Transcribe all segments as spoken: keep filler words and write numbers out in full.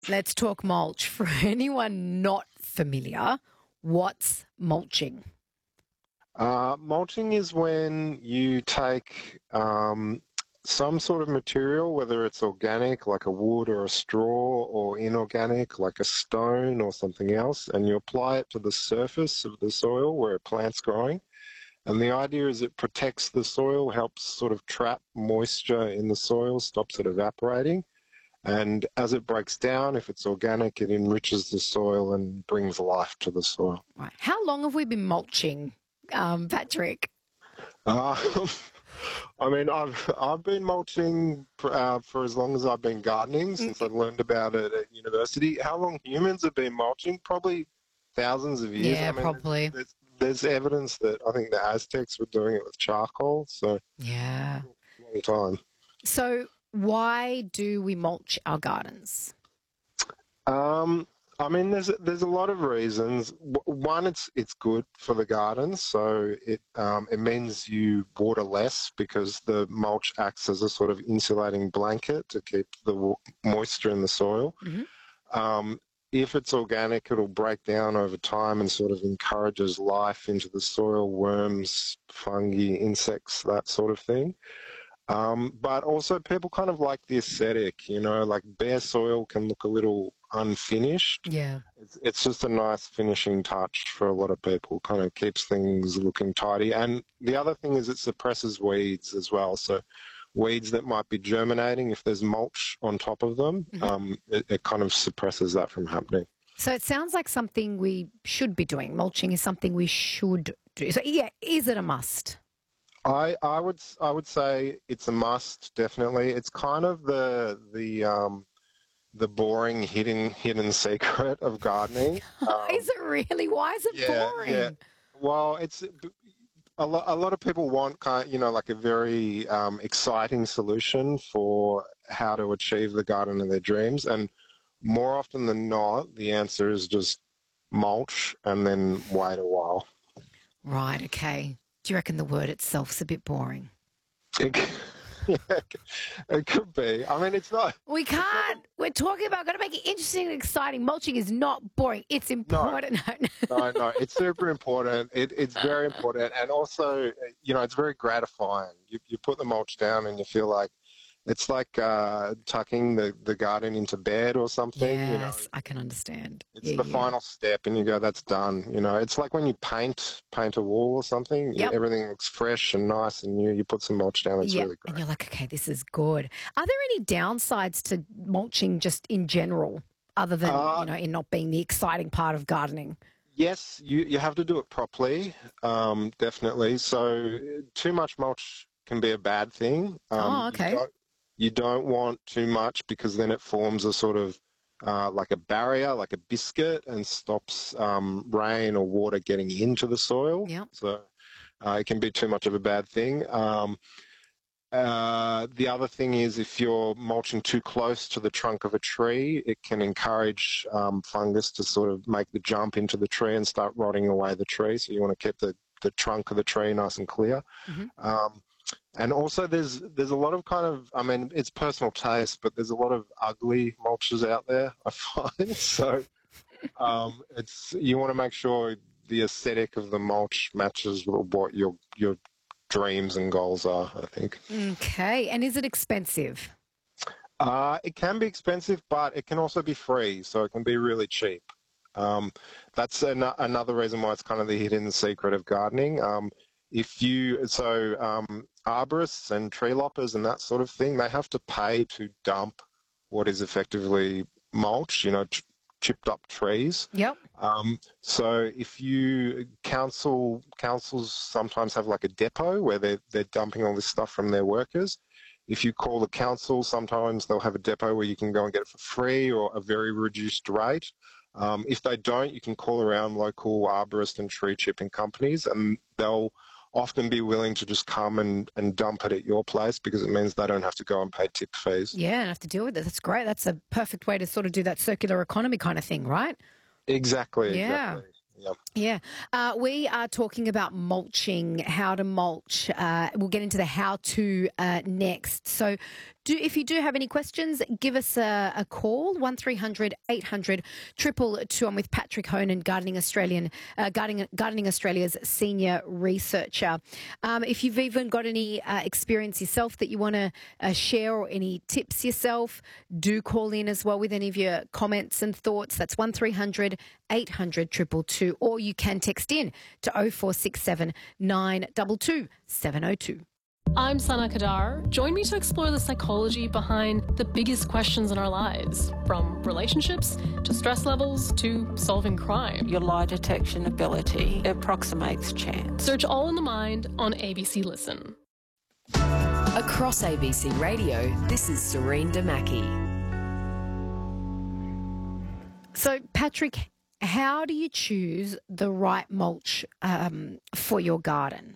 Let's talk mulch. For anyone not familiar, what's mulching? Uh, mulching is when you take um, some sort of material, whether it's organic, like a wood or a straw, or inorganic, like a stone or something else, and you apply it to the surface of the soil where a plant's growing. And the idea is it protects the soil, helps sort of trap moisture in the soil, stops it evaporating. And as it breaks down, if it's organic, it enriches the soil and brings life to the soil. Right. How long have we been mulching, um, Patrick? Um, I mean, I've I've been mulching for, uh, for as long as I've been gardening, Mm, since I learned about it at university. How long humans have been mulching? Probably thousands of years. Yeah, I mean, probably. there's, there's evidence that I think the Aztecs were doing it with charcoal, so Yeah. long time. So why do we mulch our gardens? Um, I mean, there's there's a lot of reasons. W- One, it's it's good for the gardens, so it um, it means you water less because the mulch acts as a sort of insulating blanket to keep the wa- moisture in the soil. Hmm. Um, if it's organic, it'll break down over time and sort of encourages life into the soil, worms, fungi, insects, that sort of thing. Um, but also, people kind of like the aesthetic, you know, like bare soil can look a little unfinished. Yeah. It's, it's just a nice finishing touch for a lot of people, kind of keeps things looking tidy. And the other thing is it suppresses weeds as well. So, weeds that might be germinating, if there's mulch on top of them, Hmm. um, it, it kind of suppresses that from happening. So it sounds like something we should be doing. Mulching is something we should do. So yeah, is it a must? I, I would s- I would say it's a must, definitely. It's kind of the the um, the boring hidden hidden secret of gardening. Is Um, it really? Why is it yeah, yeah. boring? Well, it's a lot. A lot of people want kind, you know, like a very um, exciting solution for how to achieve the garden of their dreams, and more often than not, the answer is just mulch and then wait a while. Right, okay. Do you reckon the word itself's a bit boring? It, c- yeah, it could be. I mean, it's not. We It's not. can't. We're talking about got to make it interesting and exciting. Mulching is not boring. It's No, important. no, no. It's super important. It, it's very important, and also, uh, you know, it's very gratifying. You you put the mulch down, and you feel like it's like uh, tucking the the garden into bed or something. You know, Yes, I can understand. it's Yeah, the yeah. final step, and you go, "That's done." You know, it's like when you paint paint a wall or something. You, Yep. everything looks fresh and nice and new. You put some mulch down. It's Yep. really And great. you're like, okay, this is good. Are there any downsides to mulching just in general, other than, Uh, you know, in not being the exciting part of gardening? yes, you you have to do it properly. Um, definitely. So uh, too much mulch can be a bad thing. Um, Oh, you okay. don't you don't want too much because then it forms a sort of uh, like a barrier, like a biscuit, and stops um, rain or water getting into the soil. Yep. So uh, it can be too much of a bad thing. Um, uh, the other thing is if you're mulching too close to the trunk of a tree, it can encourage um, fungus to sort of make the jump into the tree and start rotting away the tree. So you want to keep the, the trunk of the tree nice and clear. Hmm. Um, and also, there's there's a lot of kind of, I mean, it's personal taste, but there's a lot of ugly mulches out there, I find. So um, it's you want to make sure the aesthetic of the mulch matches what your your dreams and goals are, I think. Okay. And is it expensive? Uh, it can be expensive, but it can also be free, so it can be really cheap. Um, that's an- another reason why it's kind of the hidden secret of gardening. Um, if you so um, arborists and tree loppers and that sort of thing, they have to pay to dump what is effectively mulch, you know, ch- chipped up trees. Yep. Um, so if you council councils sometimes have like a depot where they're they're dumping all this stuff from their workers. If you call the council, sometimes they'll have a depot where you can go and get it for free or a very reduced rate. Um, if they don't, you can call around local arborist and tree chipping companies, and they'll often be willing to just come and, and dump it at your place because it means they don't have to go and pay tip fees. Yeah, and have to deal with it. That's great. That's a perfect way to sort of do that circular economy kind of thing, right? Exactly, Yeah. exactly. Yeah. Yeah. Uh, we are talking about mulching, how to mulch. Uh, we'll get into the how to uh, next. So, do if you do have any questions, give us a, a call, one three hundred eight hundred two two two. I'm with Patrick Honan, Gardening Australian, uh, Gardening, Gardening Australia's senior researcher. Um, if you've even got any uh, experience yourself that you want to uh, share or any tips yourself, do call in as well with any of your comments and thoughts. That's one three hundred eight hundred two two two, or you can text in to oh four six seven nine two two seven oh two. I'm Sana Kadar. Join me to explore the psychology behind the biggest questions in our lives, from relationships to stress levels to solving crime. Your lie detection ability approximates chance. Search All in the Mind on A B C Listen. Across A B C Radio, this is Serene Damaki. So, Patrick, how do you choose the right mulch um, for your garden?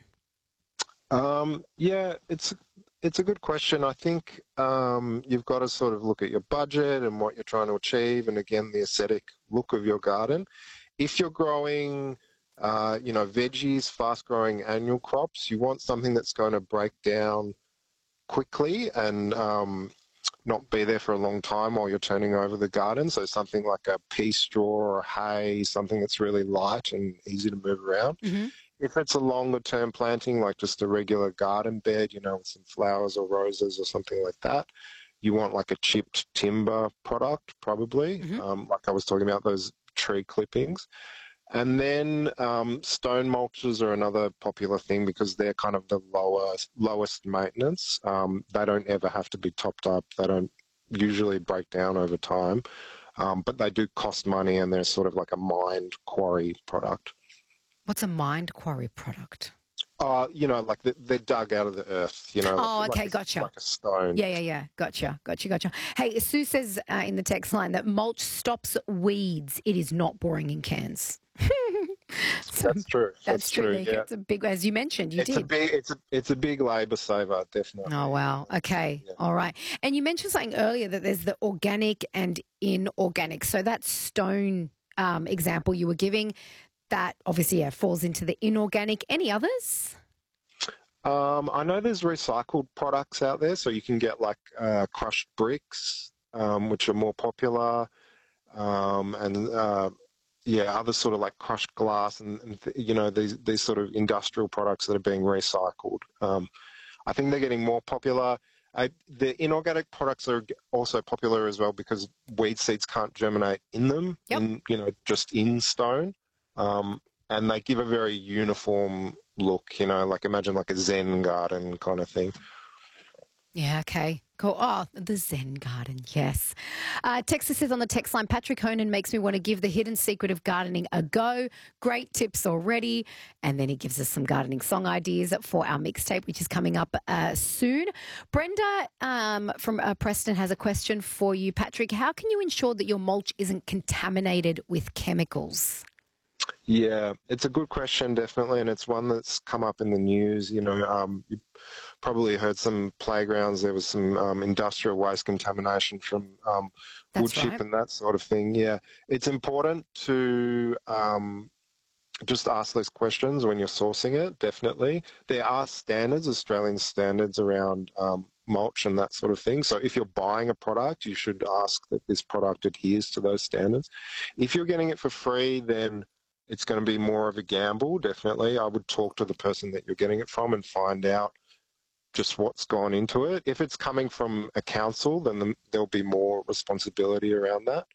Um, yeah, it's it's a good question. I think um, you've got to sort of look at your budget and what you're trying to achieve, and again, the aesthetic look of your garden. If you're growing, uh, you know, veggies, fast-growing annual crops, you want something that's going to break down quickly and um, not be there for a long time while you're turning over the garden. So something like a pea straw or hay, something that's really light and easy to move around. Mm-hmm. If it's a longer term planting, like just a regular garden bed, you know, with some flowers or roses or something like that, you want like a chipped timber product, probably, Mm-hmm. um, like I was talking about, those tree clippings. And then um, stone mulches are another popular thing because they're kind of the lowest, lowest maintenance. Um, they don't ever have to be topped up. They don't usually break down over time, um, but they do cost money, and they're sort of like a mined quarry product. What's a mind quarry product? Uh, you know, like they're, they're dug out of the earth, you know. Oh, like okay, a, gotcha. Like a stone. Yeah, yeah, yeah. Gotcha, gotcha, gotcha. Hey, Sue says uh, in the text line that mulch stops weeds. It is not boring in cans. So That's true. That's, That's true. true. Nick. Yeah. It's a big, as you mentioned, you It's did. a big, it's a, it's a big labour saver, definitely. Oh, wow. Okay. Yeah. All right. And you mentioned something earlier that there's the organic and inorganic. So that stone um, example you were giving, that obviously yeah, falls into the inorganic. Any others? Um, I know there's recycled products out there, so you can get like uh, crushed bricks, um, which are more popular, um, and uh, yeah, other sort of like crushed glass and, and th- you know these these sort of industrial products that are being recycled. Um, I think they're getting more popular. I, the inorganic products are also popular as well because weed seeds can't germinate in them, Yep. in, you know, just in stone, um, and they give a very uniform look, you know, like imagine like a Zen garden kind of thing. Yeah, okay. Cool. Oh, the Zen garden, yes. Uh, Texas says on the text line, Patrick Honan makes me want to give the hidden secret of gardening a go. Great tips already. And then he gives us some gardening song ideas for our mixtape, which is coming up uh, soon. Brenda um, from uh, Preston has a question for you. Patrick, how can you ensure that your mulch isn't contaminated with chemicals? Yeah, it's a good question, definitely, and it's one that's come up in the news. You know, um, you probably heard some playgrounds. There was some um, industrial waste contamination from um, wood That's chip right. and that sort of thing. Yeah, it's important to um, just ask those questions when you're sourcing it. Definitely, there are standards, Australian standards around um, mulch and that sort of thing. So if you're buying a product, you should ask that this product adheres to those standards. If you're getting it for free, then it's going to be more of a gamble, definitely. I would talk to the person that you're getting it from and find out just what's gone into it. If it's coming from a council, then the, there'll be more responsibility around that.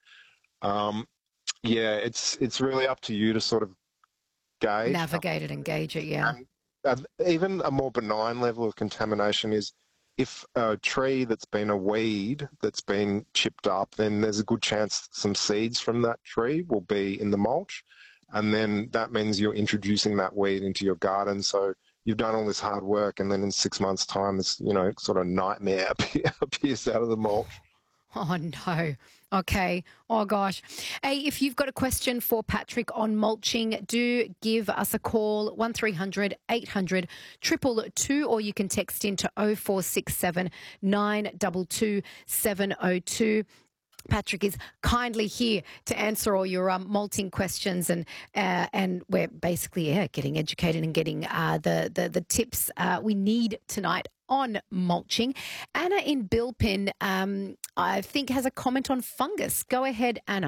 Um, yeah, it's it's really up to you to sort of gauge. Navigate it, engage it, yeah. And, uh, even a more benign level of contamination is if a tree that's been a weed that's been chipped up, then there's a good chance some seeds from that tree will be in the mulch. And then that means you're introducing that weed into your garden. So you've done all this hard work, and then in six months' time, this, you know, sort of nightmare appears out of the mulch. Oh, no. Okay. Oh, gosh. Hey, if you've got a question for Patrick on mulching, do give us a call, one three hundred eight hundred two two two, or you can text in to oh four six seven nine two two seven oh two. Patrick is kindly here to answer all your um, malting questions, and uh, and we're basically yeah getting educated and getting uh, the, the the tips uh, we need tonight on mulching. Anna in Bilpin, um, I think, has a comment on fungus. Go ahead, Anna.